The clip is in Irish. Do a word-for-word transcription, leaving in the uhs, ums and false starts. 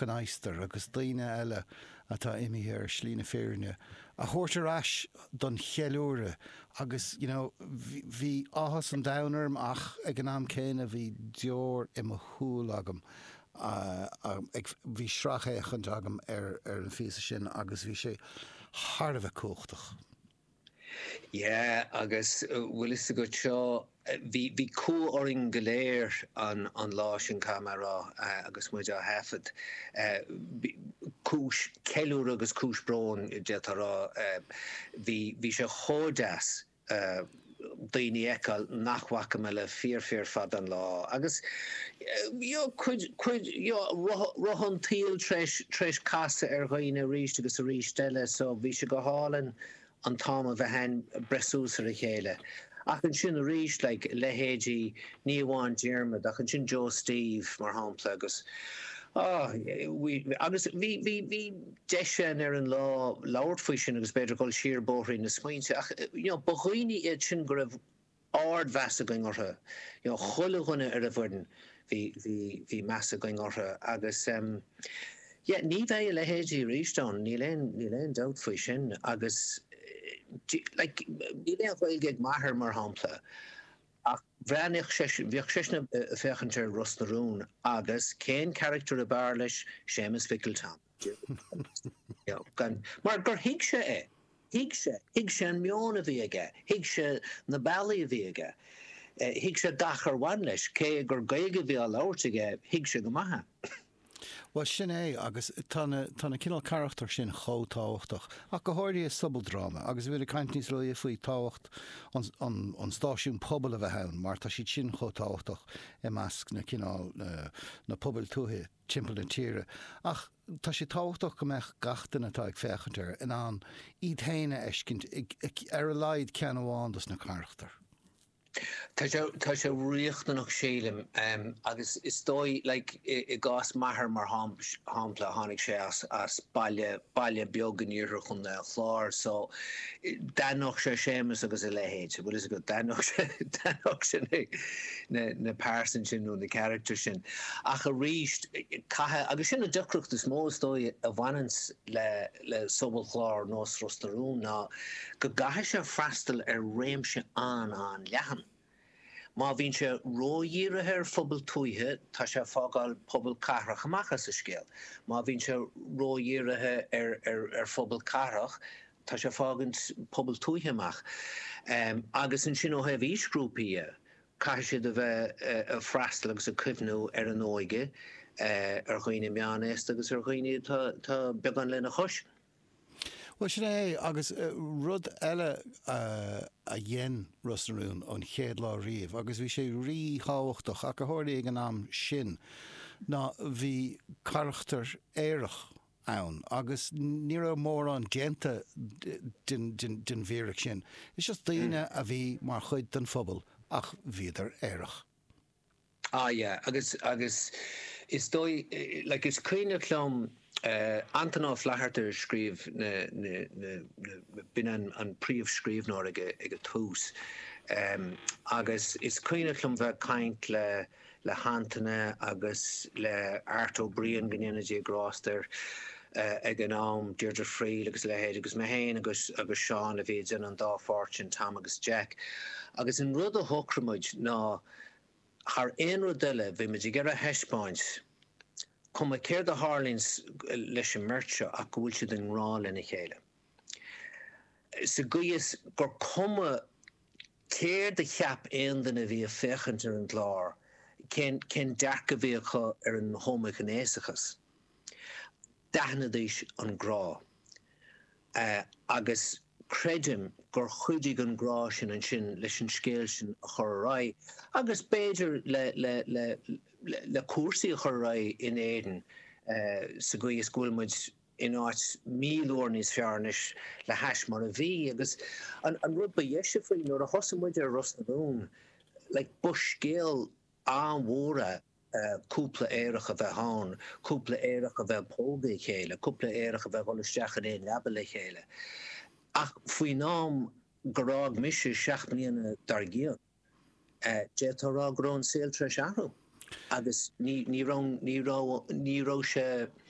an aister agus daoine eile atá imí ar slína féirne. A thuirtar ais don cheúre agus, you know, bhí áthas an dainarm ach ag an am céine bhí deor i mo húil agam. Uh, um, ag bhí sracha an agam ar ar an físa sin agus bhí sé thar bheith cúchtach. Yeah, agus bhfuil is go seo bhí bhí có oring goléir an an lá sin camera uh, agus muid a hefad cúis ceúr agus cúis brón detarrá bhí bhí sé chódeas daoine eáil nachhacha me le fear fear fad an lá agus yo cuid cuid yo rohan tíl treis treis casa ar ghaoine ríist agus a ríist eile so bhí sé go hálan an táma bheit hen bresúsar a chéile. Ach an sin a ríist like lehéidí ní bháin Diarmid ach an sin Joe Steve mar hámpla agus Ah, we agus vi vi vi deisen ar an lá láir faoi sin agus beidir goil siar bóthraí na smaointe ach you know boghine iad sin go raibh ard vasa going ortha you know cholle gunne ar a bhurden vi vi vi massa going ortha agus um yeah ní bheith le héidí rístan ní len ní len doubt faoi sin agus like ní le bhfuil maithir mar hámpla ach bhreanich bhíoh sena fechantar Rosnarún agus cén character a bar leis Seamus Fickeltam. Mar gur hiig se é, hiig se, hiig se an miona bhí aige, hiig se na bailí bhí aige, hiig se dachar bhain leis, cé gur gaige bhí a labhairt aige, hiig se go maithe. Well sin é agus tána cinál charachtar sin chótáhachtach ach go háirí is subbaldrama agus bhfuil caint níos roií faoi táhacht an stáisiún pobal a bheith ann mar tá siad sin chótáhachtach i measc na cinál na pobal túthe timpeall na tíre ach tá sé táhachtach go meach gachtain atá ag fechantar in an iad théine eiscint ar a laid cean amháin na charachtar. Tá sé riochtanach sílim um, agus is dói like, i, i gás maithir mar hámpla tháinig sé as, as baile, baile beagganíir chun na chlár so danach sé Seamus agus a lehéid bhfuil is go danach sé na, na person sin nó na character sin ach a ríist agus sin a decrocht is mós dói a bhainans le, le sobal chlár nás Rosnarún ná go gathe sé freastal ar réimse an an lehan. Má bhín sé róíire ar phobal túithe tá sé fágáil pobal carach amachchas a scéal. Má bhín sé róíirethe ar ar ar phobal carach tá sé fágant pobal túithe amach. Um, agus an sin ó heh ísgrúpaí cai siad a bheith a freastal agus a cuimhnú ar an óige ar chuoine meánist agus ar chuoine tá beagán lena chois. Well sin é agus uh, rud eile uh, a dhéan Rosnarún ón chéad lá riamh agus bhí sé rí cháhachtach ach go háirí ag an am sin ná bhí charachtar éireach ann agus ní raibh mór an génta den den bhíreach sin. Is just daoine a bhí mar chuid den phobal ach bhíidir éireach. Ah yeah, agus agus is dói like is cuioine clom Uh, Antonov Flaherty scríb na, na, na, na, bin an, an príomh scríbnár ag a tús. Um, agus is cuioine chum bheith caint le, le hantaine agus le Art O'Brien gnéanaí gráster uh, ag an am Deirdre Freil agus lehéid agus mehéin agus agus Seán a bhíad in an dá Fortune Tam agus Jack. Agus in rud a thucramuid ná thar aon rud eile bhí muid ag ar a heispáint Kom ik keer de Harlins leis an mertse a gohfuil siad an rá lena chéile. Sa goies gur komme keir de cheap éan den a bhí a fechant ar an glár, cén dearca bhíocha ar an hóma gnéisachas. Dahanadéis an grá. Uh, agus credim gur chuidig an grá sin an sin leis an scéil sin a chorrá agus béidir le le le le, le cuasaí a chorrá in éan uh, sa goí scoilmuid in áit mílór níos fearnis le heis mar a bhí agus an, an rud ba dhéise faoin nuair a thosamuid ar Rosnarún le bus scéal anmhóra Uh, cúpla éireach a bheith hán, cúpla éireach a bheith póga chéile, cúpla éireach a bheith golisteach in éon lebal chéile. Ach faoi nám gorág mise seach bliana dar gcéal, uh, dé tá rá grón saoil treis ahrú. Agus ní ní rá ní rá ní rá sé